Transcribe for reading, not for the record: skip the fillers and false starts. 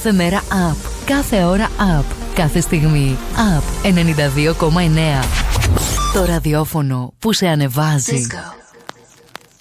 Κάθε μέρα up. Κάθε ώρα up. Κάθε στιγμή up. 92,9. Το ραδιόφωνο που σε ανεβάζει. Disco.